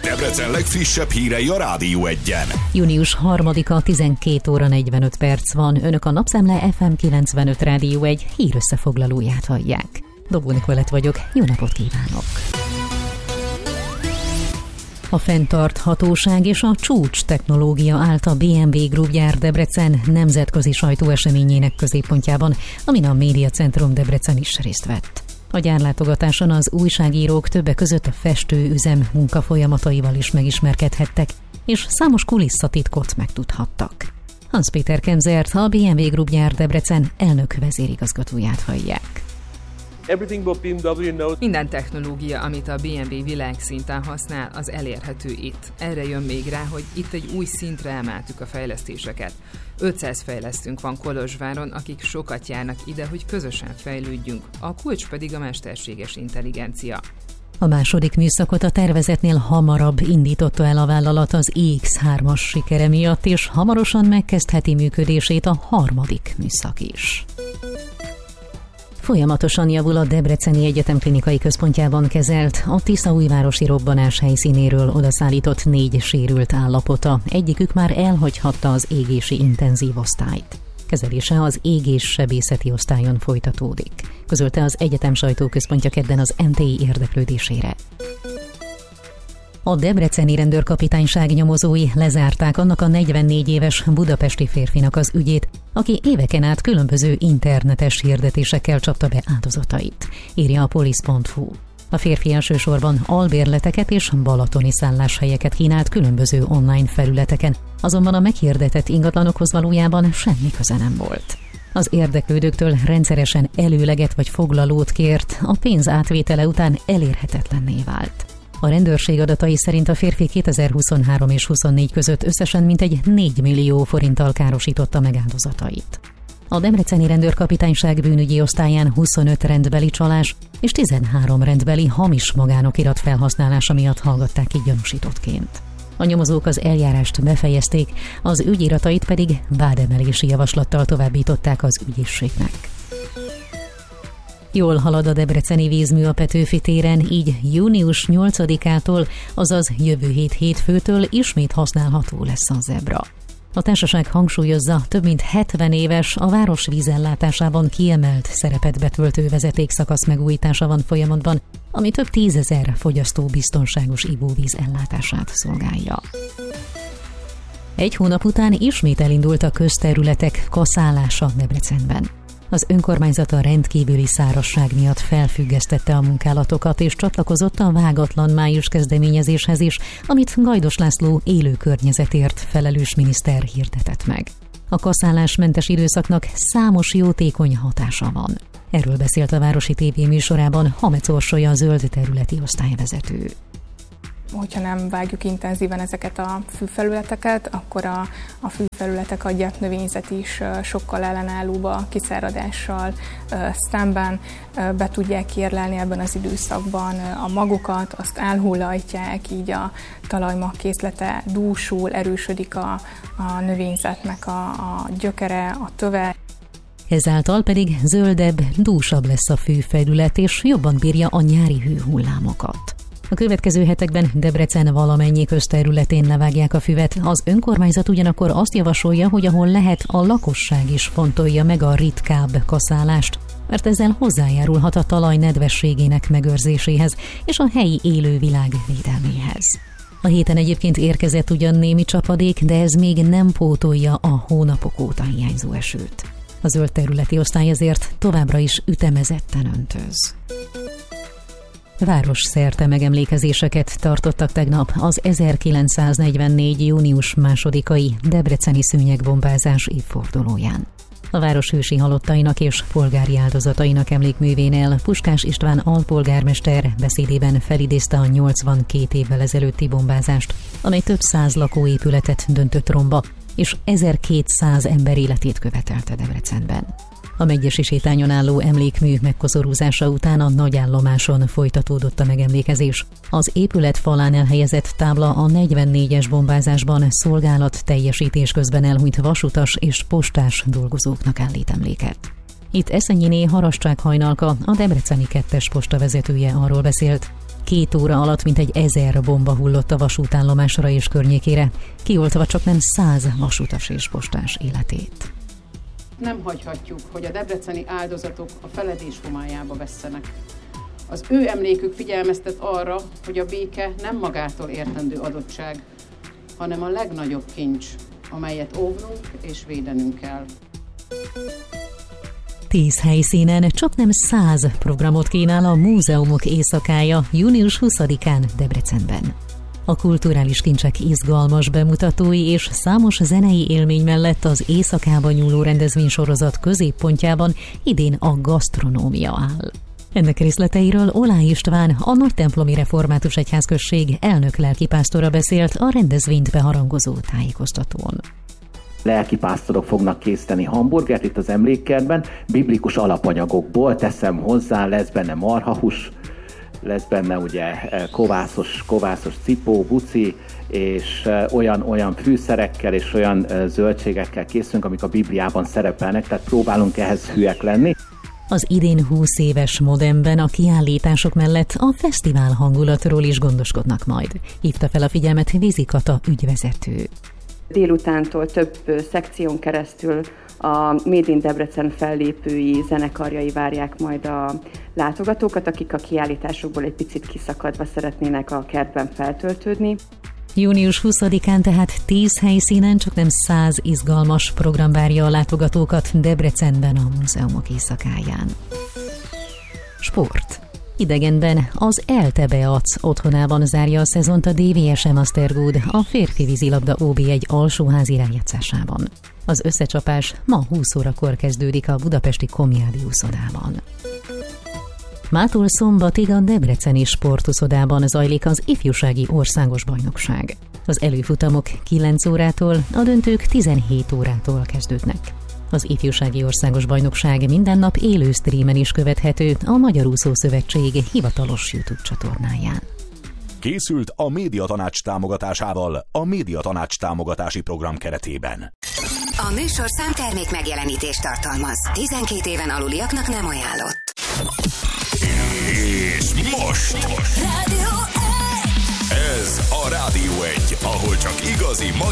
Debrecen legfrissebb hírei a Rádió 1-en. Június 3-a 12 óra 45 perc van. Önök a Napszemle FM 95 Rádió 1 hírösszefoglalóját hallják. Dobó Nikolett vagyok, jó napot kívánok! A fenntarthatóság és a csúcs technológia állt a BMW Group gyár Debrecen nemzetközi sajtóeseményének középpontjában, amin a Médiacentrum Debrecen is részt vett. A gyárlátogatáson az újságírók többek között a festőüzem munkafolyamataival is megismerkedhettek, és számos kulisszatitkot megtudhattak. Hans Péter Kemzert, a BMW Group gyár Debrecen elnök vezérigazgatóját hallják. Minden technológia, amit a BMW világszinten használ, az elérhető itt. Erre jön még rá, hogy itt egy új szintre emeltük a fejlesztéseket. 500 fejlesztőnk van Kolozsváron, akik sokat járnak ide, hogy közösen fejlődjünk. A kulcs pedig a mesterséges intelligencia. A második műszakot a tervezetnél hamarabb indította el a vállalat az iX3-as sikere miatt, és hamarosan megkezdheti működését a harmadik műszak is. Folyamatosan javul a Debreceni Egyetem klinikai központjában kezelt, a tiszaújvárosi robbanás helyszínéről odaszállított 4 sérült állapota. Egyikük már elhagyhatta az égési intenzív osztályt. Kezelése az égéssebészeti osztályon folytatódik, közölte az egyetem sajtóközpontja kedden az MTI érdeklődésére. A debreceni rendőrkapitányság nyomozói lezárták annak a 44 éves budapesti férfinak az ügyét, aki éveken át különböző internetes hirdetésekkel csapta be áldozatait, írja a polisz.hu. A férfi elsősorban albérleteket és balatoni szálláshelyeket kínált különböző online felületeken, azonban a meghirdetett ingatlanokhoz valójában semmi köze nem volt. Az érdeklődőktől rendszeresen előleget vagy foglalót kért, a pénz átvétele után elérhetetlenné vált. A rendőrség adatai szerint a férfi 2023 és 24 között összesen mintegy 4 millió forinttal károsította meg áldozatait. A debreceni rendőrkapitányság bűnügyi osztályán 25 rendbeli csalás és 13 rendbeli hamis magánokirat felhasználása miatt hallgatták ki gyanúsítottként. A nyomozók az eljárást befejezték, az ügyiratait pedig vádemelési javaslattal továbbították az ügyészségnek. Jól halad a debreceni vízmű a Petőfi téren, így június 8-ától, azaz jövő hét hétfőtől ismét használható lesz a zebra. A társaság hangsúlyozza, több mint 70 éves, a város vízellátásában kiemelt szerepet betöltő vezetékszakasz megújítása van folyamatban, ami több 10 000 fogyasztó biztonságos ivóvíz ellátását szolgálja. Egy hónap után ismét elindult a közterületek kaszálása Debrecenben. Az önkormányzat a rendkívüli szárazság miatt felfüggesztette a munkálatokat és csatlakozott a Vágatlan május kezdeményezéshez is, amit Gajdos László élő környezetért felelős miniszter hirdetett meg. A kaszálásmentes időszaknak számos jótékony hatása van. Erről beszélt a Városi TV műsorában Hamec Orsolya, zöld területi osztályvezető. Hogyha nem vágjuk intenzíven ezeket a fűfelületeket, akkor a fűfelületek adják növényzet is sokkal ellenállóbb a kiszáradással szemben, be tudják érlelni ebben az időszakban a magokat, azt elhullajtják, így a talajmag készlete dúsul, erősödik a növényzetnek a gyökere, a töve. Ezáltal pedig zöldebb, dúsabb lesz a fűfelület, és jobban bírja a nyári hőhullámokat. A következő hetekben Debrecen valamennyi közterületén levágják a füvet, az önkormányzat ugyanakkor azt javasolja, hogy ahol lehet, a lakosság is fontolja meg a ritkább kaszálást, mert ezzel hozzájárulhat a talaj nedvességének megőrzéséhez és a helyi élővilág védelméhez. A héten egyébként érkezett ugyan némi csapadék, de ez még nem pótolja a hónapok óta hiányzó esőt. A zöld területi osztály ezért továbbra is ütemezetten öntöz. Városszerte megemlékezéseket tartottak tegnap az 1944. június 2-ai debreceni szőnyegbombázás évfordulóján. A város hősi halottainak és polgári áldozatainak emlékművénél Puskás István alpolgármester beszédében felidézte a 82 évvel ezelőtti bombázást, amely több 100 lakóépületet döntött romba, és 1200 ember életét követelte Debrecenben. A Medgyesi sétányon álló emlékmű megkoszorúzása után a nagyállomáson folytatódott a megemlékezés. Az épület falán elhelyezett tábla a 44-es bombázásban szolgálat teljesítés közben elhunyt vasutas és postás dolgozóknak állít emléket. Itt Eszenyiné Harascsák Hajnalka, a debreceni 2-es posta vezetője arról beszélt, 2 óra alatt mintegy 1000 bomba hullott a vasútállomásra és környékére, kioltva csaknem 100 vasutas és postás életét. Nem hagyhatjuk, hogy a debreceni áldozatok a feledés homályába vesszenek. Az ő emlékük figyelmeztet arra, hogy a béke nem magától értendő adottság, hanem a legnagyobb kincs, amelyet óvnunk és védenünk kell. 10 helyszínen csaknem 100 programot kínál a Múzeumok Éjszakája június 20-án Debrecenben. A kulturális kincsek izgalmas bemutatói és számos zenei élmény mellett az éjszakába nyúló rendezvénysorozat középpontjában idén a gasztronómia áll. Ennek részleteiről Olá István, a Nagytemplomi Református Egyházközség elnök lelkipásztora beszélt a rendezvényt beharangozó tájékoztatón. Lelkipásztorok fognak készíteni hamburgert itt az emlékkertben, biblikus alapanyagokból teszem hozzá, lesz benne marhahús, lesz benne ugye kovászos cipó, buci, és olyan fűszerekkel és olyan zöldségekkel készülünk, amik a Bibliában szerepelnek, tehát próbálunk ehhez hűek lenni. Az idén 20 éves Modemben a kiállítások mellett a fesztivál hangulatról is gondoskodnak majd. Hívta fel a figyelmet Vizi Kata ügyvezető. Délutántól több szekción keresztül a Made in Debrecen fellépői, zenekarjai várják majd a látogatókat, akik a kiállításokból egy picit kiszakadva szeretnének a kertben feltöltődni. Június 20-án tehát 10 helyszínen csaknem 100 izgalmas program várja a látogatókat Debrecenben a Múzeumok Éjszakáján. Sport. Idegenben az ELTE Beac otthonában zárja a szezont a DVSM Asztergód a férfi vízilabda OB1 alsóházi rájátszásában. Az összecsapás ma 20 órakor kezdődik a budapesti Komjádi úszodában. Mától szombatig a debreceni sportuszodában zajlik az ifjúsági országos bajnokság. Az előfutamok 9 órától, a döntők 17 órától kezdődnek. Az ifjúsági országos bajnokság minden nap élő streamen is követhető a Magyar Úszó Szövetség hivatalos YouTube csatornáján. Készült a Médiatanács támogatásával a Médiatanács támogatási program keretében. A műsorszám termék megjelenítést tartalmaz. 12 éven aluliaknak nem ajánlott. És most Rádió 1! ez a Rádió 1, ahol csak igazi